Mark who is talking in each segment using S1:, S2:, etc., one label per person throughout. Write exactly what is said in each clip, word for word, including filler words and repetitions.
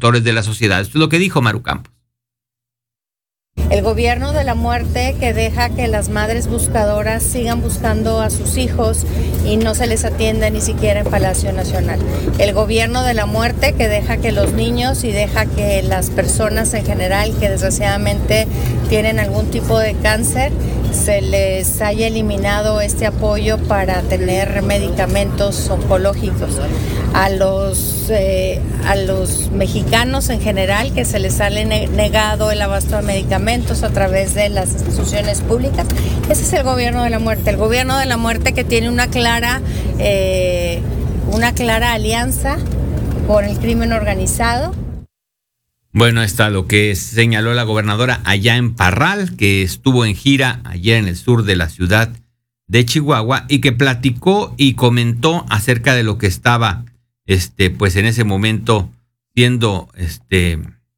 S1: sectores de la sociedad. Esto es lo que dijo Maru Campos.
S2: El gobierno de la muerte que deja que las madres buscadoras sigan buscando a sus hijos y no se les atienda ni siquiera en Palacio Nacional. El gobierno de la muerte que deja que los niños y deja que las personas en general que desgraciadamente tienen algún tipo de cáncer se les haya eliminado este apoyo para tener medicamentos oncológicos. A los, eh, a los mexicanos en general que se les ha negado el abasto de medicamentos a través de las instituciones públicas. Ese es el gobierno de la muerte, el gobierno de la muerte que tiene una clara, eh, una clara alianza con el crimen organizado.
S1: Bueno, está lo que señaló la gobernadora allá en Parral, que estuvo en gira ayer en el sur de la ciudad de Chihuahua y que platicó y comentó acerca de lo que estaba, este, pues en ese momento siendo, este,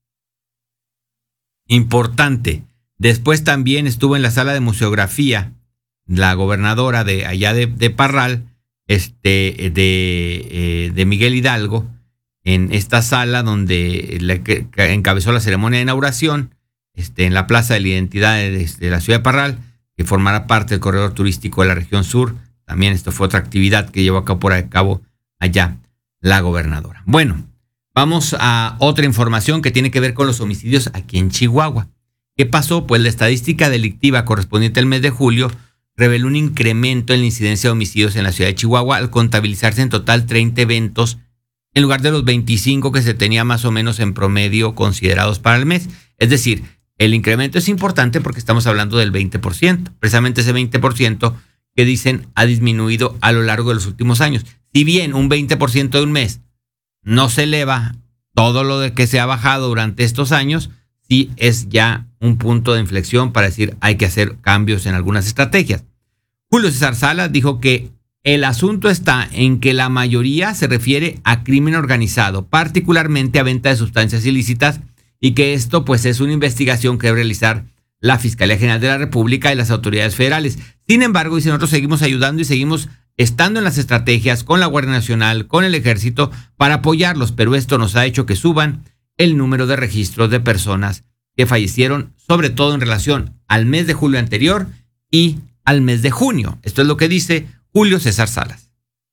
S1: importante. Después también estuvo en la sala de museografía la gobernadora de allá de, de Parral, este, de, eh, de Miguel Hidalgo, en esta sala donde le, que, que encabezó la ceremonia de inauguración, este, en la Plaza de la Identidad de, de la ciudad de Parral, que formará parte del corredor turístico de la región sur. También esto fue otra actividad que llevó a cabo, por a cabo allá la gobernadora. Bueno, vamos a otra información que tiene que ver con los homicidios aquí en Chihuahua. ¿Qué pasó? Pues la estadística delictiva correspondiente al mes de julio reveló un incremento en la incidencia de homicidios en la ciudad de Chihuahua al contabilizarse en total treinta eventos en lugar de los veinticinco que se tenía más o menos en promedio considerados para el mes. Es decir, el incremento es importante porque estamos hablando del veinte por ciento, precisamente ese veinte por ciento que dicen ha disminuido a lo largo de los últimos años. Si bien un veinte por ciento de un mes no se eleva todo lo de que se ha bajado durante estos años, sí es ya un punto de inflexión para decir hay que hacer cambios en algunas estrategias. Julio César Salas dijo que el asunto está en que la mayoría se refiere a crimen organizado, particularmente a venta de sustancias ilícitas, y que esto pues es una investigación que debe realizar la Fiscalía General de la República y las autoridades federales. Sin embargo, dice, nosotros seguimos ayudando y seguimos estando en las estrategias con la Guardia Nacional, con el Ejército, para apoyarlos, pero esto nos ha hecho que suban el número de registros de personas que fallecieron, sobre todo en relación al mes de julio anterior y al mes de junio. Esto es lo que dice Julio César Salas.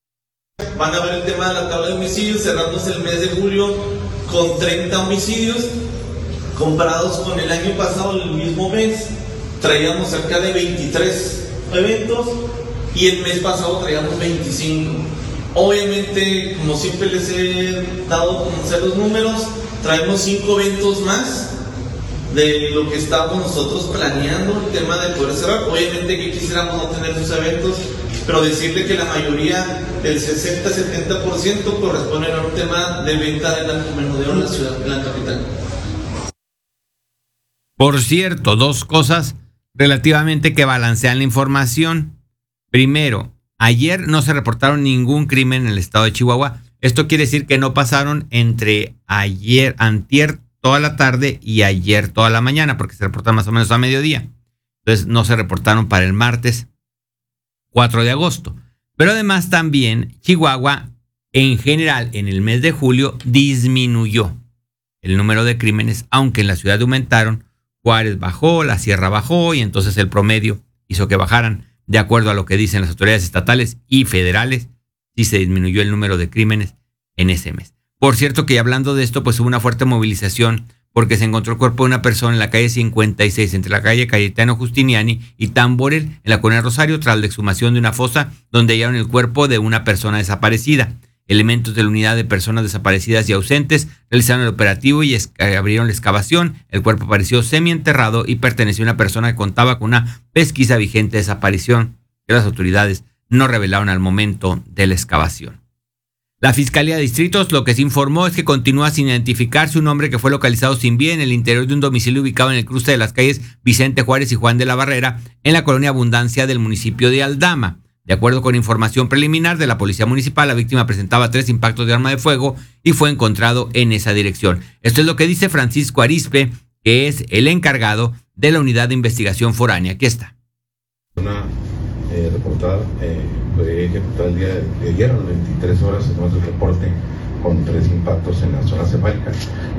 S3: Van a ver el tema de la tabla de homicidios, cerramos el mes de julio con treinta homicidios, comparados con el año pasado, el mismo mes, traíamos cerca de veintitrés eventos y el mes pasado traíamos veinticinco. Obviamente, como siempre les he dado a conocer los números, traemos cinco eventos más de lo que estábamos nosotros planeando, el tema de poder cerrar. Obviamente que quisiéramos no tener esos eventos, pero decirle que la mayoría, del sesenta a setenta por ciento, corresponden a un tema de venta de narcomenudeo en la ciudad, en la capital.
S1: Por cierto, dos cosas relativamente que balancean la información. Primero, ayer no se reportaron ningún crimen en el estado de Chihuahua. Esto quiere decir que no pasaron entre ayer, antier, toda la tarde y ayer toda la mañana, porque se reportan más o menos a mediodía. Entonces no se reportaron para el martes cuatro de agosto. Pero además también Chihuahua en general en el mes de julio disminuyó el número de crímenes, aunque en la ciudad aumentaron. Juárez bajó, la Sierra bajó y entonces el promedio hizo que bajaran. De acuerdo a lo que dicen las autoridades estatales y federales, sí se disminuyó el número de crímenes en ese mes. Por cierto que hablando de esto, pues hubo una fuerte movilización porque se encontró el cuerpo de una persona en la calle cincuenta y seis, entre la calle Cayetano Justiniani y Tamborel, en la colonia Rosario, tras la exhumación de una fosa donde hallaron el cuerpo de una persona desaparecida. Elementos de la unidad de personas desaparecidas y ausentes realizaron el operativo y abrieron la excavación. El cuerpo apareció semienterrado y pertenecía a una persona que contaba con una pesquisa vigente de desaparición que las autoridades no revelaron al momento de la excavación. La Fiscalía de Distritos lo que se informó es que continúa sin identificarse un hombre que fue localizado sin vida en el interior de un domicilio ubicado en el cruce de las calles Vicente Juárez y Juan de la Barrera en la colonia Abundancia del municipio de Aldama. De acuerdo con información preliminar de la Policía Municipal, la víctima presentaba tres impactos de arma de fuego y fue encontrado en esa dirección. Esto es lo que dice Francisco Arispe, que es el encargado de la Unidad de Investigación Foránea. Aquí está.
S4: Una eh, reportada eh, fue ejecutada el día de ayer a las veintitrés horas, tenemos el reporte con tres impactos en la zona cefálica.